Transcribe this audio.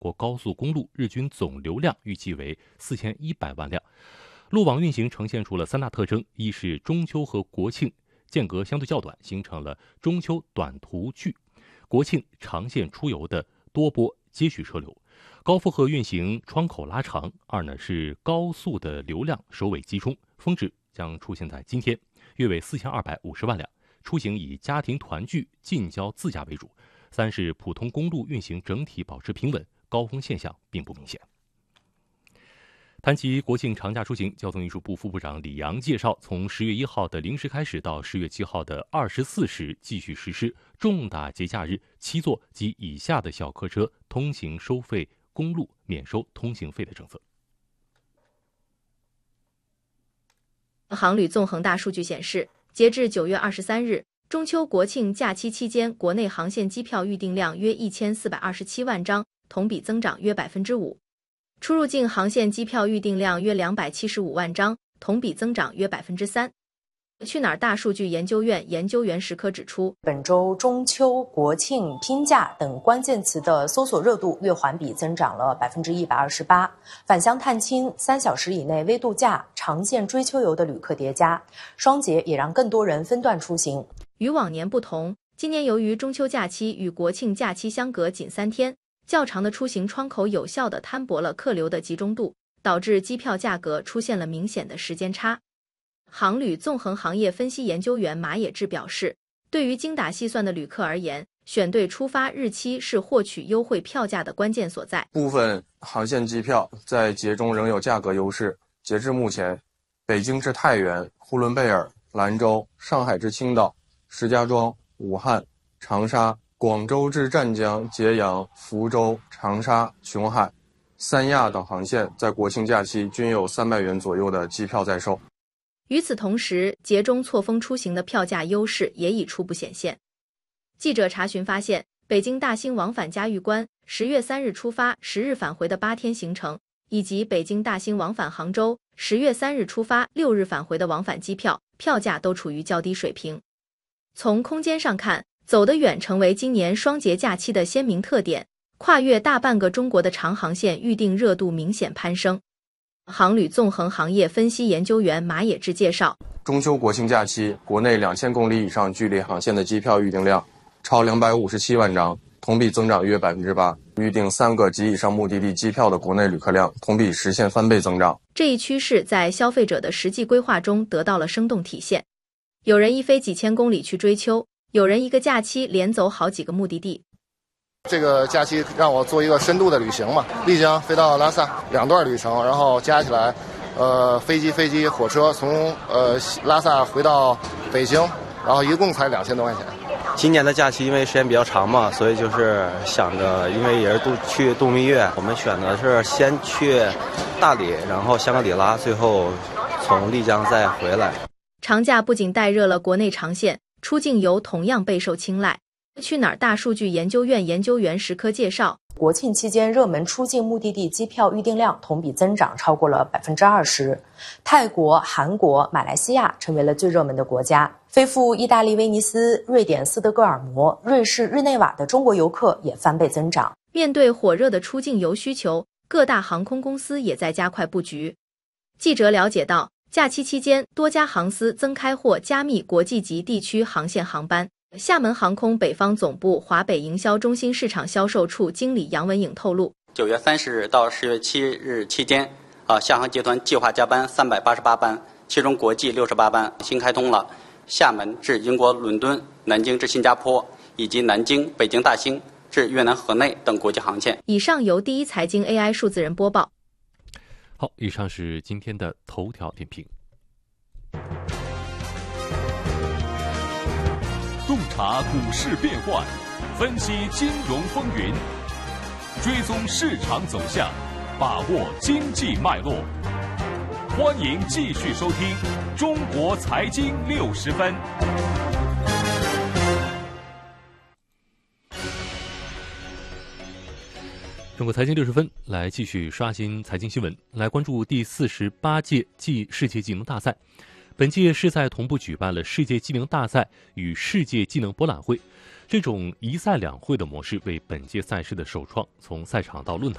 国高速公路日均总流量预计为4100万辆。路网运行呈现出了3大特征：一是中秋和国庆间隔相对较短，形成了中秋短途聚，国庆长线出游的多波接续车流；高负荷运行窗口拉长。二呢是高速的流量首尾集中，峰值将出现在今天，约为4250万辆，出行以家庭团聚、近郊自驾为主。三是普通公路运行整体保持平稳，高峰现象并不明显。谈及国庆长假出行，交通运输部副部长李阳介绍，从10月1号的0时开始到10月7号的24时继续实施重大节假日7座及以下的小客车通行收费公路免收通行费的政策。 航旅纵横大数据显示，截至9月23日，中秋国庆假期期间，国内航线机票预订量约1427万张，同比增长约 5%。出入境航线机票预订量约275万张，同比增长约 3%。去哪儿大数据研究院研究员石科指出， 本周中秋、国庆、拼假等关键词的搜索热度月环比增长了 128%， 返乡探亲、3小时以内微度假、长线追秋游的旅客叠加，双节也让更多人分段出行。 与往年不同，今年由于中秋假期与国庆假期相隔仅3天，较长的出行窗口有效地摊薄了客流的集中度，导致机票价格出现了明显的时间差。航旅纵横行业分析研究员马野志表示，对于精打细算的旅客而言，选对出发日期是获取优惠票价的关键所在。 部分航线机票在节中仍有价格优势。截至目前，北京至太原、呼伦贝尔、兰州、上海至青岛、石家庄、武汉、长沙、广州至湛江、揭阳、福州、长沙、琼海、三亚等航线在国庆假期均有300元左右的机票在售。 与此同时，节中错峰出行的票价优势也已初步显现。记者查询发现，北京大兴往返嘉峪关10月3日出发10日返回的8天行程，以及北京大兴往返杭州10月3日出发6日返回的往返机票，票价都处于较低水平。从空间上看，走得远成为今年双节假期的鲜明特点，跨越大半个中国的长航线预订热度明显攀升。航旅纵横行业分析研究员马野志介绍， 中秋国庆假期，国内2000公里以上距离航线的机票预订量超257万张，同比增长约 8%。预订3个及以上目的地机票的国内旅客量同比实现翻倍增长。 这一趋势在消费者的实际规划中得到了生动体现。有人一飞几千公里去追秋，有人一个假期连走好几个目的地。 这个假期让我做一个深度的旅行嘛，丽江飞到拉萨2段旅程，然后加起来，飞机、火车从拉萨回到北京，然后一共才2000多块钱。 今年的假期因为时间比较长嘛，所以就是想着，因为也是去度蜜月，我们选的是先去大理，然后香格里拉，最后从丽江再回来。 长假不仅带热了国内长线，出境游同样备受青睐。去哪儿大数据研究院研究员石科介绍， 国庆期间热门出境目的地机票预订量同比增长超过了 20%， 泰国、韩国、马来西亚成为了最热门的国家。飞赴意大利威尼斯、瑞典斯德哥尔摩、瑞士日内瓦的中国游客也翻倍增长。 面对火热的出境游需求，各大航空公司也在加快布局。记者了解到，假期期间多家航司增开或加密国际级地区航线航班。厦门航空北方总部华北营销中心市场销售处经理杨文颖透露 ，9月30日到10月7日期间，厦航集团计划加班388班，其中国际68班，新开通了厦门至英国伦敦、南京至新加坡，以及南京、北京大兴至越南河内等国际航线。 以上由第一财经 AI 数字人播报。 好，以上是今天的头条点评。 洞察股市变幻，分析金融风云，追踪市场走向，把握经济脉络。欢迎继续收听《中国财经60分》。 中国财经60分，来继续刷新财经新闻，来关注第48届世界技能大赛。本届是在同步举办了世界技能大赛与世界技能博览会。 这种一赛两会的模式为本届赛事的首创，从赛场到论坛